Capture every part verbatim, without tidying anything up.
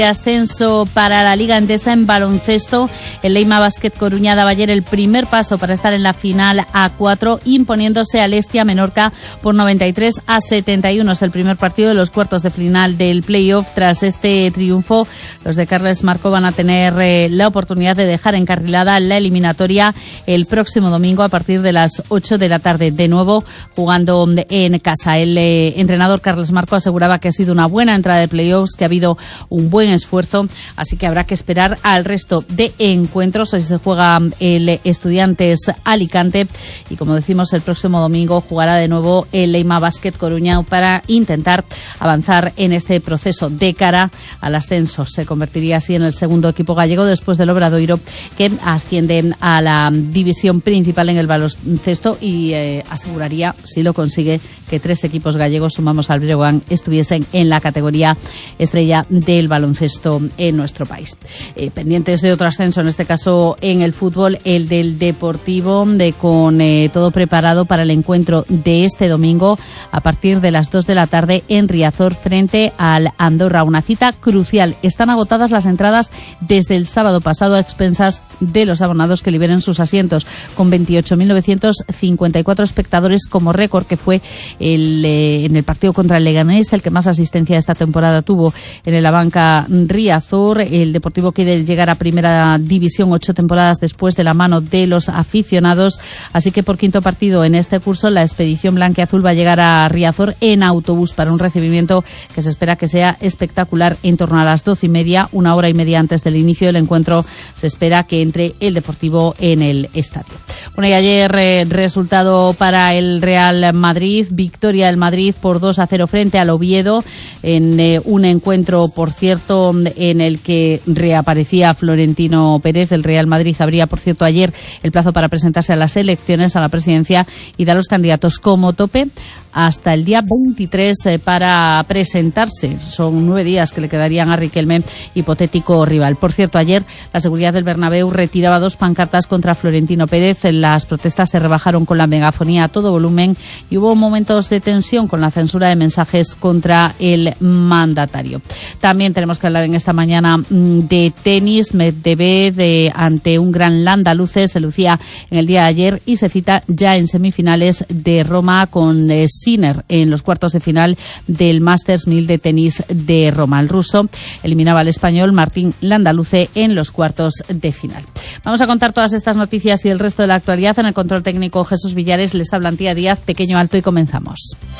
Ascenso para la Liga Endesa en baloncesto. El Leima Basket Coruña daba ayer el primer paso para estar en la final A cuatro, imponiéndose al Estia Menorca por noventa y tres a setenta y uno. Es el primer partido de los cuartos de final del playoff. Tras este triunfo, los de Carles Marco van a tener eh, la oportunidad de dejar encarrilada la eliminatoria el próximo domingo a partir de las ocho de la tarde, de nuevo jugando en casa. El eh, entrenador Carles Marco aseguraba que ha sido una buena entrada de playoffs, que ha habido un buen esfuerzo, así que habrá que esperar al resto de encuentros. Hoy se juega el Estudiantes Alicante y, como decimos, el próximo domingo jugará de nuevo el Leima Basket Coruña para intentar avanzar en este proceso de cara al ascenso. Se convertiría así en el segundo equipo gallego después del Obradoiro, que asciende a la división principal en el baloncesto y eh, aseguraría, si lo consigue, que tres equipos gallegos, sumamos al Breogán, estuviesen en la categoría estrella del baloncesto en nuestro país. Eh, pendientes de otro ascenso, en este caso en el fútbol, el del Deportivo, de con eh, todo preparado para el encuentro de este domingo a partir de las dos de la tarde en Riazor frente al Andorra. Una cita crucial. Están agotadas las entradas desde el sábado pasado a expensas de los abonados que liberen sus asientos, con veintiocho mil novecientos cincuenta y cuatro espectadores como récord, que fue el, eh, en el partido contra el Leganés el que más asistencia esta temporada tuvo en el Abanca Riazor. El Deportivo quiere llegar a primera división ocho temporadas después de la mano de los aficionados, así que por quinto partido en este curso la expedición blanquiazul va a llegar a Riazor en autobús para un recibimiento que se espera que sea espectacular. En torno a las doce y media, una hora y media antes del inicio del encuentro, se espera que entre el Deportivo en el estadio. Bueno, y ayer eh, resultado para el Real Madrid, victoria del Madrid por dos a cero frente al Oviedo en eh, un encuentro, por cierto, en el que reaparecía Florentino Pérez. El Real Madrid abría, por cierto, ayer el plazo para presentarse a las elecciones a la presidencia y da a los candidatos como tope hasta el día veintitrés eh, para presentarse. Son nueve días que le quedarían a Riquelme, hipotético rival. Por cierto, ayer la seguridad del Bernabéu retiraba dos pancartas contra Florentino Pérez. Las protestas se rebajaron con la megafonía a todo volumen y hubo momentos de tensión con la censura de mensajes contra el mandatario. También tenemos que hablar en esta mañana de tenis. Medvedev de, ante un gran andaluces se lucía en el día de ayer y se cita ya en semifinales de Roma con eh, Sinner en los cuartos de final del Masters mil de tenis de Roma. El ruso eliminaba al español Martín Landaluce en los cuartos de final. Vamos a contar todas estas noticias y el resto de la actualidad. En el control técnico Jesús Villares, les habla Antía Díaz, pequeño alto, y comenzamos.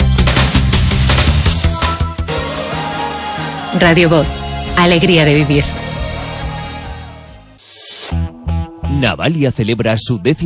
Radio Voz, alegría de vivir. Navalia celebra su décimo